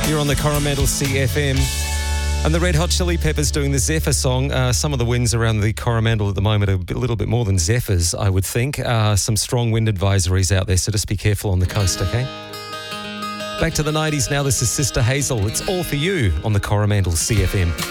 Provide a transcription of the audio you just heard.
You're on the Coromandel CFM. And the Red Hot Chili Peppers doing the Zephyr song. Some of the winds around the Coromandel at the moment are a little bit more than zephyrs, I would think. Some strong wind advisories out there, so just be careful on the coast, okay? Back to the 90s now. This is Sister Hazel. It's all for you on the Coromandel CFM.